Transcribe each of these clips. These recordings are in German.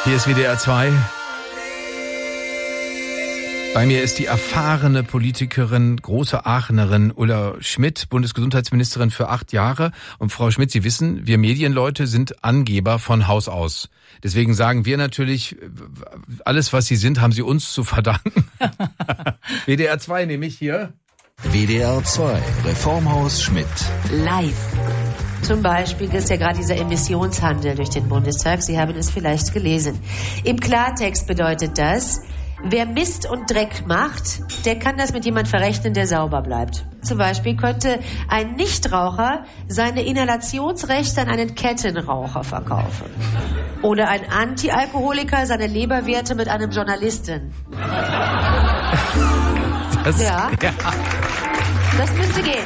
Hier ist WDR 2. Bei mir ist die erfahrene Politikerin, große Aachenerin Ulla Schmidt, Bundesgesundheitsministerin für 8 Jahre. Und Frau Schmidt, Sie wissen, wir Medienleute sind Angeber von Haus aus. Deswegen sagen wir natürlich, alles, was Sie sind, haben Sie uns zu verdanken. WDR 2 nehme ich hier. WDR 2, Reformhaus Schmidt. Live. Zum Beispiel ist ja gerade dieser Emissionshandel durch den Bundestag. Sie haben es vielleicht gelesen. Im Klartext bedeutet das, wer Mist und Dreck macht, der kann das mit jemand verrechnen, der sauber bleibt. Zum Beispiel könnte ein Nichtraucher seine Inhalationsrechte an einen Kettenraucher verkaufen. Oder ein Antialkoholiker seine Leberwerte mit einem Journalisten. Ja. Das müsste gehen.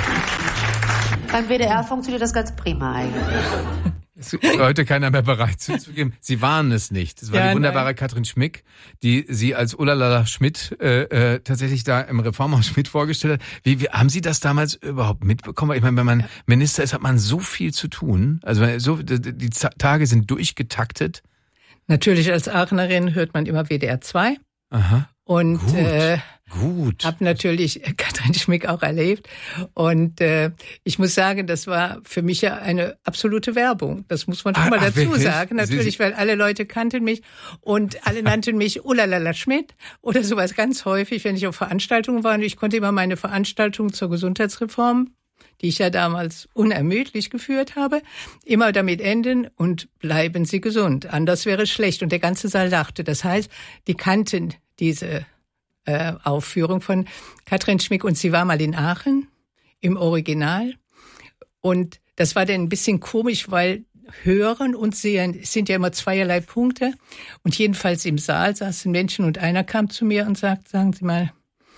Beim WDR funktioniert das ganz prima eigentlich. Es ist heute keiner mehr bereit zuzugeben. Sie waren es nicht. Es war die wunderbare Katrin Schmick, die Sie als Ulla Schmidt tatsächlich da im Reformhaus Schmidt vorgestellt hat. Wie haben Sie das damals überhaupt mitbekommen? Ich meine, wenn man Minister ist, hat man so viel zu tun. Also die Tage sind durchgetaktet. Natürlich als Aachenerin hört man immer WDR 2. Aha. Und Gut. Habe natürlich Katrin Schmick auch erlebt. Und ich muss sagen, das war für mich ja eine absolute Werbung. Das muss man schon mal dazu sagen. Natürlich, weil alle Leute kannten mich und alle nannten mich Ulla Schmidt oder sowas ganz häufig, wenn ich auf Veranstaltungen war. Und ich konnte immer meine Veranstaltungen zur Gesundheitsreform, die ich ja damals unermüdlich geführt habe, immer damit enden und bleiben Sie gesund. Anders wäre es schlecht. Und der ganze Saal lachte. Das heißt, die kannten diese Aufführung von Katrin Schmick und sie war mal in Aachen im Original und das war dann ein bisschen komisch, weil Hören und Sehen sind ja immer zweierlei Punkte und jedenfalls im Saal saßen Menschen und einer kam zu mir und sagte, sagen Sie mal,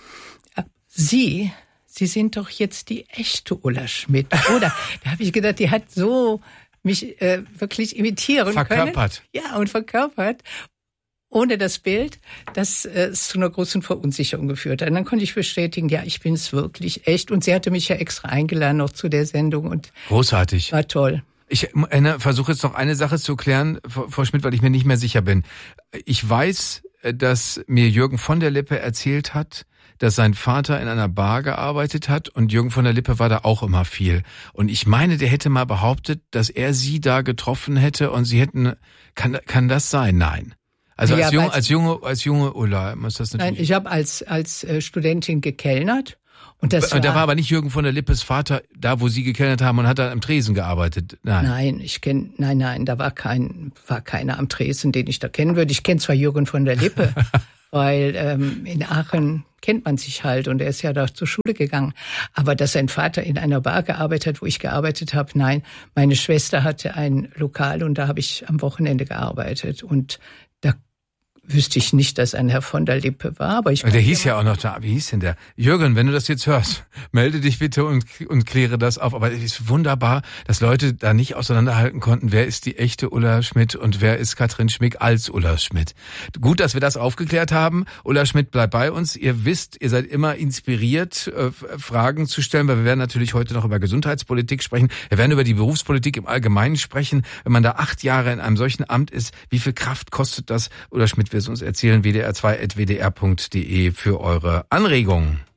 Sie sind doch jetzt die echte Ulla Schmidt, oder? Da habe ich gedacht, die hat so mich wirklich imitieren verkörpert. Können. Ja, und verkörpert. Ohne das Bild, das zu einer großen Verunsicherung geführt hat. Und dann konnte ich bestätigen, ja, ich bin es wirklich echt. Und sie hatte mich ja extra eingeladen noch zu der Sendung. Und großartig. War toll. Ich versuche jetzt noch eine Sache zu klären, Frau Schmidt, weil ich mir nicht mehr sicher bin. Ich weiß, dass mir Jürgen von der Lippe erzählt hat, dass sein Vater in einer Bar gearbeitet hat und Jürgen von der Lippe war da auch immer viel. Und ich meine, der hätte mal behauptet, dass er sie da getroffen hätte und sie hätten, kann das sein? Nein. Also ja, als junge Ulla muss das natürlich. Nein, ich habe als Studentin gekellnert und das da war aber nicht Jürgen von der Lippes Vater da, wo Sie gekellnert haben und hat dann am Tresen gearbeitet. Nein, nein, da war keiner am Tresen, den ich da kennen würde. Ich kenne zwar Jürgen von der Lippe, weil in Aachen kennt man sich halt und er ist ja da zur Schule gegangen. Aber dass sein Vater in einer Bar gearbeitet hat, wo ich gearbeitet habe, nein. Meine Schwester hatte ein Lokal und da habe ich am Wochenende gearbeitet und da wüsste ich nicht, dass ein Herr von der Lippe war, aber der hieß ja auch noch da. Wie hieß denn der? Jürgen, wenn du das jetzt hörst, melde dich bitte und kläre das auf. Aber es ist wunderbar, dass Leute da nicht auseinanderhalten konnten, wer ist die echte Ulla Schmidt und wer ist Katrin Schmick als Ulla Schmidt. Gut, dass wir das aufgeklärt haben. Ulla Schmidt bleibt bei uns. Ihr wisst, ihr seid immer inspiriert, Fragen zu stellen, weil wir werden natürlich heute noch über Gesundheitspolitik sprechen. Wir werden über die Berufspolitik im Allgemeinen sprechen. Wenn man da 8 Jahre in einem solchen Amt ist, wie viel Kraft kostet das? Ulla Schmidt wird es uns erzählen, wdr2.wdr.de für eure Anregungen.